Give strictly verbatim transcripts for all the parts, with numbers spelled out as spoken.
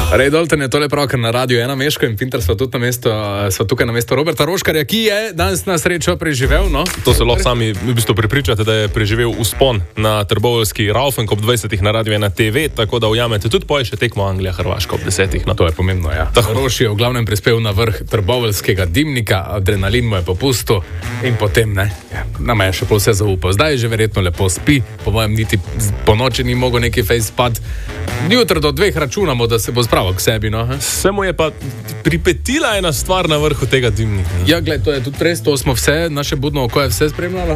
Rej, Dalton je tole prav, ker na radiju ena Meško in Pinter sva, tudi na mesto, sva tukaj na mesto Roberta Roškarja, ki je danes na srečo preživel. No? To se lahko sami v bistvu pripričate, da je preživel vzpon na trboveljski Raufen ob dvajsetih na radiju ena te ve, tako da ujamete tudi poje še tekmo Anglija-Hrvaška ob desetih. No? To je pomembno, ja. Roš je v glavnem prispel na vrh trboveljskega dimnika, adrenalin mu je popustil in potem, ne, ja, nama je še pol vse zaupal. Zdaj je že verjetno lepo spi, po mojem niti po noči ni mogel neki fejspad. Jutro do dveh računamo, da se bo spravil k sebi, no? Se mu je pa pripetila ena stvar na vrhu tega dimnika. Ja, gled, to je tudi res, to smo vse, naše budno oko je vse spremljalo.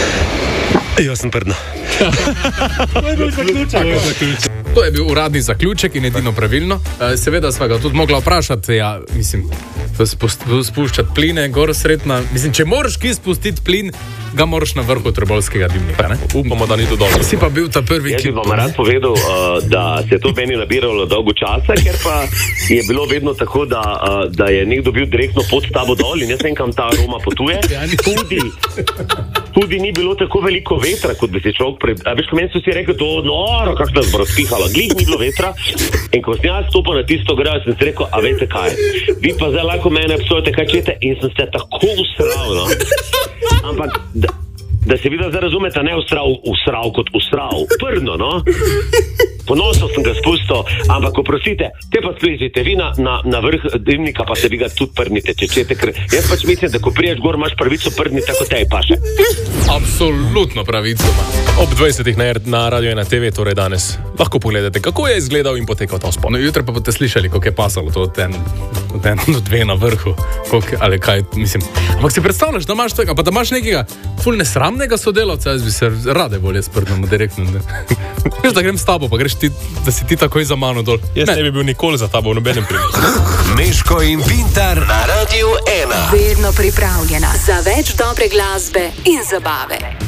Jaz sem prdno. To je bil zaključek. To je bil uradni zaključek in edino pravilno. Seveda sva ga tudi mogla vprašati, ja, mislim, spuščati pline, gor sretna. Mislim, če moraš ki spustiti plin, ga moraš na vrhu trboveljskega dimnika, ne? Upamo, da ni to dobro. Si pa bil ta prvi, Jaz ki... bi vam rad povedal, uh, da se je to meni nabiralo dolgo časa, ker pa je bilo vedno tako, da, uh, da je nekdo bil direktno pod tabo dol in jaz vem, kam ta Roma potuje. Tudi, tudi ni bilo tako veliko vetra, kot bi se človek pred... A veš, ko meni so si rekli, to noro, kako nas bo razpihalo. Glih ni bilo vetra in ko sem jaz stopil na tisto grejo, sem si rekel, a veste kaj, vi pa zdaj lahko mene psujete, kaj čete, in sem se tako usral, no. Ampak, da, da se vidi, da zdaj razumete, ne usral, usral kot usral, prdno, no. Ponosno sem ga spustil, ampak oprostite, te pa splezite vi na, na, na vrh dimnika, pa se vi ga tudi prdnite, če čete, ker jaz pač mislim, da ko priješ gor, imaš pravico prdniti, tako tej paše. Absolutno pravico. Ob dvajsetih na, na radiju ena te ve, torej danes, lahko pogledate, kako je izgledal in potekal ta vzpon. No, jutro pa boste slišali, kako je pasalo to od en, od en do dve na vrhu, koliko, ali kaj, mislim. Ampak si predstavljaš, da imaš tega, pa da imaš nekega ful nesramnega sodelavca, jaz bi se rade bolje sprdnil direktno. Veš, da grem s tabo, pa greš ti, da si ti takoj za mano dol. Jaz ne, ne bi bil nikoli za tabo v nobenem primeru. Meško in Pintar na radiju ena. Vedno pripravljena za več dobre glasbe in zabave.